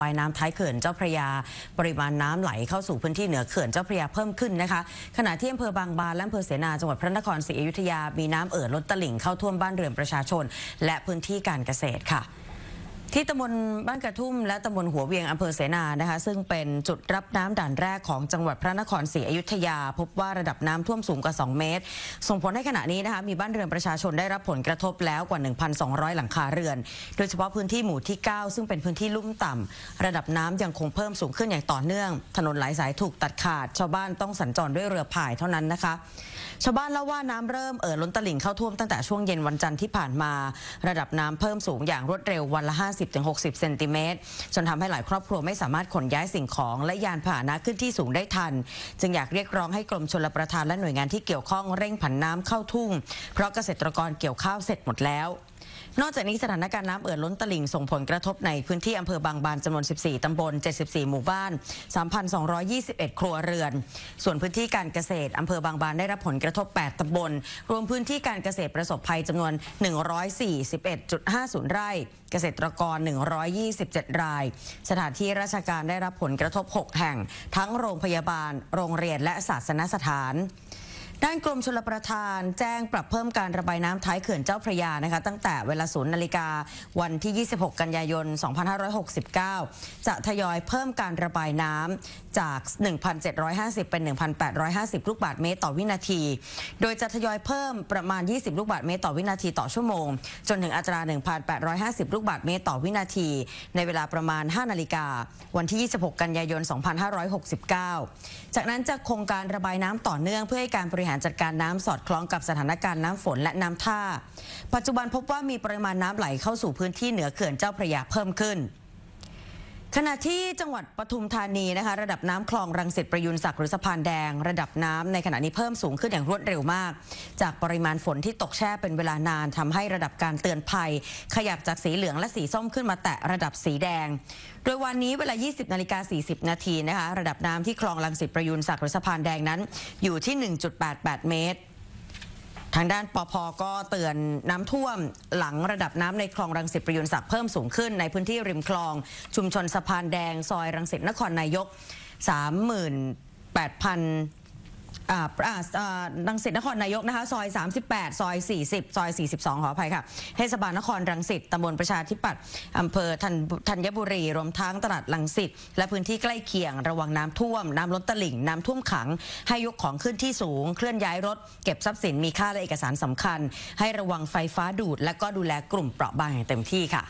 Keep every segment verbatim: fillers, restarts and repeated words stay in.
ปลายน้ำท้ายเขื่อนเจ้าพระยาปริมาณน้ำไหลเข้าสู่พื้นที่เหนือเขื่อนเจ้าพระยาเพิ่มขึ้นนะคะขณะที่อำเภอบางบานและอำเภอเสนาจังหวัดพระนครศรีอยุธยามีน้ำเอ่อล้นตลิ่งเข้าท่วมบ้านเรือนประชาชนและพื้นที่การเกษตรค่ะที่ตำบลบ้านกระทุ่มและตำบลหัวเวียงอำเภอเสนานะคะซึ่งเป็นจุดรับน้ำด่านแรกของจังหวัดพระนครศรีอยุธยาพบว่าระดับน้ำท่วมสูงกว่าสองเมตรส่งผลให้ขณะนี้นะคะมีบ้านเรือนประชาชนได้รับผลกระทบแล้วกว่า หนึ่งพันสองร้อย หลังคาเรือนโดยเฉพาะพื้นที่หมู่ที่เก้าซึ่งเป็นพื้นที่ลุ่มต่ำระดับน้ำยังคงเพิ่มสูงขึ้นอย่างต่อเนื่องถนนหลายสายถูกตัดขาดชาวบ้านต้องสัญจรด้วยเรือพายเท่านั้นนะคะชาวบ้านเล่าว่าน้ำเริ่มเอ่อล้นตลิ่งเข้าท่วมตั้งแต่ช่วงเย็นวันจันทร์ที่ผ่านมาระดับน้ำเพิ่มสูงอย่างรวดเร็ววันละ ห้าสิบถึงหกสิบ เซนติเมตรจนทำให้หลายครอบครัวไม่สามารถขนย้ายสิ่งของและยานพาหนะขึ้นที่สูงได้ทันจึงอยากเรียกร้องให้กรมชลประทานและหน่วยงานที่เกี่ยวข้องเร่งผันน้ำเข้าทุ่งเพราะเกษตรกรเกี่ยวข้าวเสร็จหมดแล้วนอกจากนี้สถานการณ์น้ำเอ่อล้นตลิ่งส่งผลกระทบในพื้นที่อำเภอบางบานจำนวนสิบสี่ตำบลเจ็ดสิบสี่หมู่บ้าน สามพันสองร้อยยี่สิบเอ็ด ครัวเรือนส่วนพื้นที่การเกษตรอำเภอบางบานได้รับผลกระทบแปดตำบลรวมพื้นที่การเกษตรประสบภัยจำนวน หนึ่งร้อยสี่สิบเอ็ดจุดห้าศูนย์ ไร่เกษตรกรหนึ่งร้อยยี่สิบเจ็ดรายสถานที่ราชการได้รับผลกระทบหกแห่งทั้งโรงพยาบาลโรงเรียนและศาสนสถานด้านกรมชลประทานแจ้งปรับเพิ่มการระบายน้ำท้ายเขื่อนเจ้าพระยานะคะตั้งแต่เวลาศูนย์นาฬิกาวันที่ยี่สิบหกกันยายนสองพันห้าร้อยหกสิบเก้าจะทยอยเพิ่มการระบายน้ำจาก หนึ่งพันเจ็ดร้อยห้าสิบ เป็น หนึ่งพันแปดร้อยห้าสิบ ลูกบาศก์เมตรต่อวินาทีโดยจะทยอยเพิ่มประมาณยี่สิบลูกบาศก์เมตรต่อวินาทีต่อชั่วโมงจนถึงอัตรา หนึ่งพันแปดร้อยห้าสิบ ลูกบาศก์เมตรต่อวินาทีในเวลาประมาณ ห้านาฬิกาวันที่ยี่สิบหกกันยายนสองพันห้าร้อยหกสิบเก้าจากนั้นจะคงการระบายน้ำต่อเนื่องเพื่อให้การบริหารจัดการน้ำสอดคล้องกับสถานการณ์น้ำฝนและน้ำท่าปัจจุบันพบว่ามีปริมาณน้ำไหลเข้าสู่พื้นที่เหนือเขื่อนเจ้าพระยาเพิ่มขึ้นขณะที่จังหวัดปทุมธานีนะคะระดับน้ำคลองรังสิตประยุนศักดิ์หรือสะพานแดงระดับน้ำในขณะนี้เพิ่มสูงขึ้นอย่างรวดเร็วมากจากปริมาณฝนที่ตกแช่เป็นเวลานานทำให้ระดับการเตือนภัยขยับจากสีเหลืองและสีส้มขึ้นมาแตะระดับสีแดงโดยวันนี้เวลา ยี่สิบนาฬิกาสี่สิบนาทีนะคะระดับน้ำที่คลองรังสิตประยุนศักดิ์หรือสะพานแดงนั้นอยู่ที่ หนึ่งจุดแปดแปด เมตรทางด้านปภ.ก็เตือนน้ำท่วมหลังระดับน้ำในคลองรังสิตประยุนศักดิ์เพิ่มสูงขึ้นในพื้นที่ริมคลองชุมชนสะพานแดงซอยรังสิตนครนายก สามหมื่นแปดพัน อ่าอ่ารังสิตนครนายกนะคะซอยสามสิบแปดซอยสี่สิบซอยสี่สิบสองขออภัยค่ะเทศบาลนครรังสิตตำบลประชาธิปัตย์อำเภอธัญบุรีรวมทั้งตลาดรังสิตและพื้นที่ใกล้เคียงระวังน้ำท่วมน้ำล้นตลิ่งน้ำท่วมขังให้ยกของขึ้นที่สูงเคลื่อนย้ายรถเก็บทรัพย์สินมีค่าและเอกสารสำคัญให้ระวังไฟฟ้าดูดและก็ดูแลกลุ่มเปราะบางอย่างเต็มที่ค่ะ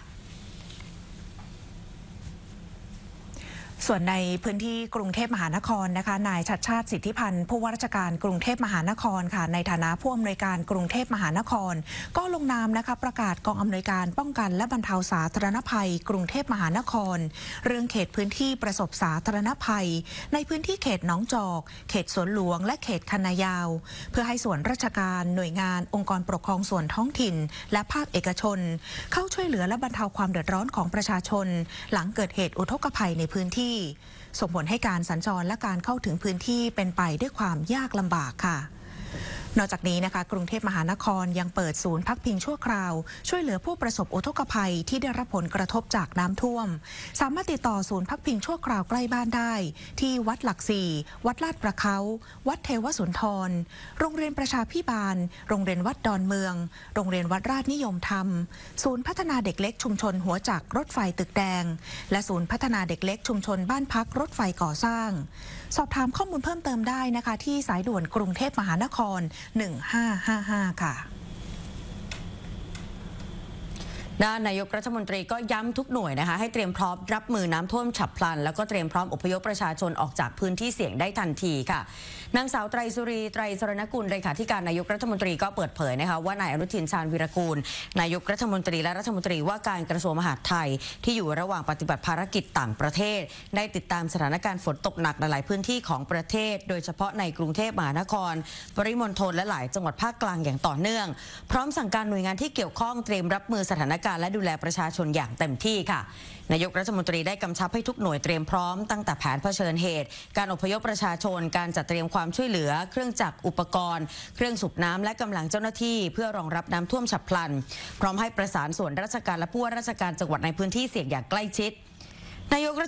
ส่วนในพื้นที่กรุงเทพมหานครนะคะนายชัดชาติสิทธิพันธ์ผู้ว่าราชการกรุงเทพมหานครค่ะในฐานะผู้อำนวยการกรุงเทพมหานครก็ลงนามนะคะประกาศกองอำนวยการป้องกันและบรรเทาสาธารณภัยกรุงเทพมหานครเรื่องเขตพื้นที่ประสบสาธารณภัยในพื้นที่เขตหนองจอกเขตสวนหลวงและเขตคันนายาวเพื่อให้ส่วนราชการหน่วยงานองค์กรปกครองส่วนท้องถิ่นและภาคเอกชนเข้าช่วยเหลือและบรรเทาความเดือดร้อนของประชาชนหลังเกิดเหตุอุทกภัยในพื้นที่ส่งผลให้การสัญจรและการเข้าถึงพื้นที่เป็นไปด้วยความยากลำบากค่ะนอกจากนี้นะคะกรุงเทพมหานครยังเปิดศูนย์พักพิงชั่วคราวช่วยเหลือผู้ประสบอุทกภัยที่ได้รับผลกระทบจากน้ำท่วมสามารถติดต่อศูนย์พักพิงชั่วคราวใกล้บ้านได้ที่วัดหลักสี่วัดลาดประเขาวัดเทวสุนทรโรงเรียนประชาพิบาลโรงเรียนวัดดอนเมืองโรงเรียนวัดราชนิยมธรรมศูนย์พัฒนาเด็กเล็กชุมชนหัวจักรรถไฟตึกแดงและศูนย์พัฒนาเด็กเล็กชุมชนบ้านพักรถไฟก่อสร้างสอบถามข้อมูลเพิ่มเติมได้นะคะที่สายด่วนกรุงเทพมหานครหนึ่งห้าห้าห้าค่ะด้านนายกรัฐมนตรีก็ย้ำทุกหน่วยนะคะให้เตรียมพร้อมรับมือน้ำท่วมฉับพลันแล้วก็เตรียมพร้อมอพยพประชาชนออกจากพื้นที่เสี่ยงได้ทันทีค่ะนางสาวไตรสุรีไตรสรณกุลเลขาธิการนายกรัฐมนตรีก็เปิดเผยนะคะว่านายอนุทินชาญวีรกูลนายกรัฐมนตรีและรัฐมนตรีว่าการกระทรวงมหาดไทยที่อยู่ระหว่างปฏิบัติภารกิจต่างประเทศได้ติดตามสถานการณ์ฝนตกหนักในหลายพื้นที่ของประเทศโดยเฉพาะในกรุงเทพมหานครปริมณฑลและหลายจังหวัดภาคกลางอย่างต่อเนื่องพร้อมสั่งการหน่วยงานที่เกี่ยวข้องเตรียมรับมือสถานการณ์และดูแลประชาชนอย่างเต็มที่ค่ะนายกรัฐมนตรีได้กำชับให้ทุกหน่วยเตรียมพร้อมตั้งแต่แผนเผชิญเหตุการอพยพประชาชนการจัดเตรียมความช่วยเหลือเครื่องจักรอุปกรณ์เครื่องสูบน้ำและกำลังเจ้าหน้าที่เพื่อรองรับน้ำท่วมฉับพลันพร้อมให้ประสานส่วนราชการและผู้ว่าราชการจังหวัดในพื้นที่เสี่ยงอย่างใกล้ชิดนายก